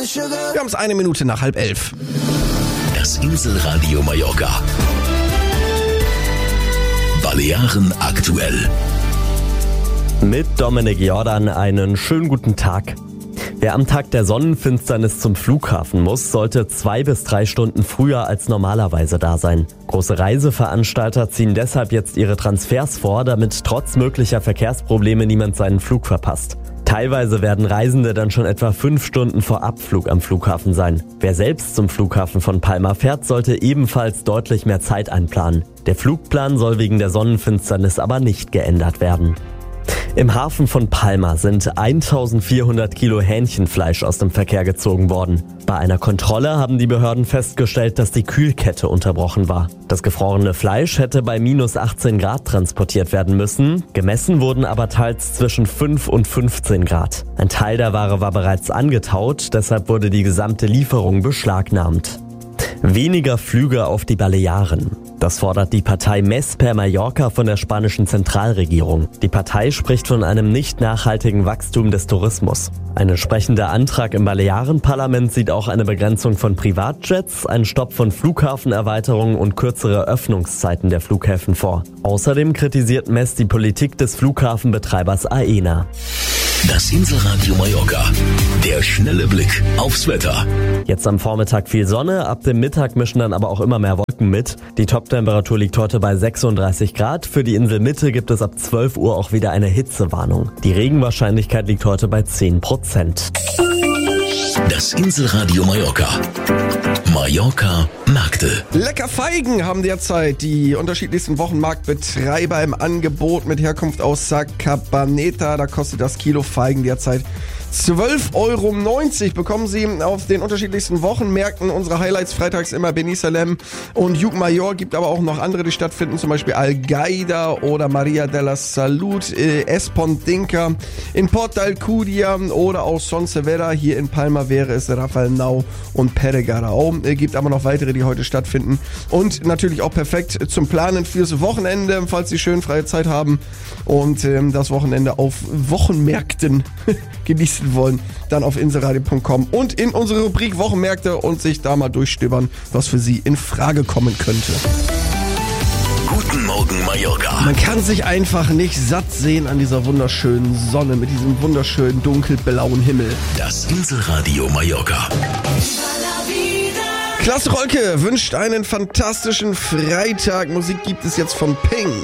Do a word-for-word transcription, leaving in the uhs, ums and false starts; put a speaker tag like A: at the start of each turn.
A: Wir haben es eine Minute nach halb elf.
B: Das Inselradio Mallorca. Balearen aktuell.
C: Mit Dominik Jordan einen schönen guten Tag. Wer am Tag der Sonnenfinsternis zum Flughafen muss, sollte zwei bis drei Stunden früher als normalerweise da sein. Große Reiseveranstalter ziehen deshalb jetzt ihre Transfers vor, damit trotz möglicher Verkehrsprobleme niemand seinen Flug verpasst. Teilweise werden Reisende dann schon etwa fünf Stunden vor Abflug am Flughafen sein. Wer selbst zum Flughafen von Palma fährt, sollte ebenfalls deutlich mehr Zeit einplanen. Der Flugplan soll wegen der Sonnenfinsternis aber nicht geändert werden. Im Hafen von Palma sind eintausendvierhundert Kilo Hähnchenfleisch aus dem Verkehr gezogen worden. Bei einer Kontrolle haben die Behörden festgestellt, dass die Kühlkette unterbrochen war. Das gefrorene Fleisch hätte bei minus achtzehn Grad transportiert werden müssen. Gemessen wurden aber teils zwischen fünf und fünfzehn Grad. Ein Teil der Ware war bereits angetaut, deshalb wurde die gesamte Lieferung beschlagnahmt. Weniger Flüge auf die Balearen. Das fordert die Partei Més per Mallorca von der spanischen Zentralregierung. Die Partei spricht von einem nicht nachhaltigen Wachstum des Tourismus. Ein entsprechender Antrag im Balearenparlament sieht auch eine Begrenzung von Privatjets, einen Stopp von Flughafenerweiterungen und kürzere Öffnungszeiten der Flughäfen vor. Außerdem kritisiert Més die Politik des Flughafenbetreibers Aena.
B: Das Inselradio Mallorca. Der schnelle Blick aufs Wetter.
C: Jetzt am Vormittag viel Sonne, ab dem Mittag mischen dann aber auch immer mehr Wolken mit. Die Toptemperatur liegt heute bei sechsunddreißig Grad. Für die Inselmitte gibt es ab zwölf Uhr auch wieder eine Hitzewarnung. Die Regenwahrscheinlichkeit liegt heute bei zehn Prozent.
B: Das Inselradio Mallorca. Mallorca Märkte.
A: Lecker Feigen haben derzeit die unterschiedlichsten Wochenmarktbetreiber im Angebot mit Herkunft aus Sacabaneta. Da kostet das Kilo Feigen derzeit zwölf Euro neunzig. Bekommen Sie auf den unterschiedlichsten Wochenmärkten. Unsere Highlights freitags immer Benisalem und Llucmajor. Gibt aber auch noch andere, die stattfinden, zum Beispiel Algaida oder Maria de la Salud, äh, Espondinca, in Port d'Alcúdia oder auch Son Severa. Hier in Palma wäre es Rafaelnau und Peregarao. Äh, gibt aber noch weitere, die heute stattfinden. Und natürlich auch perfekt zum Planen fürs Wochenende, falls Sie schön freie Zeit haben und ähm, das Wochenende auf Wochenmärkten genießen wollen, dann auf inselradio punkt com und in unsere Rubrik Wochenmärkte und sich da mal durchstöbern, was für Sie in Frage kommen könnte.
B: Guten Morgen Mallorca.
A: Man kann sich einfach nicht satt sehen an dieser wunderschönen Sonne mit diesem wunderschönen dunkelblauen Himmel.
B: Das Inselradio Mallorca.
A: Klasse Rolke wünscht einen fantastischen Freitag. Musik gibt es jetzt von Pink.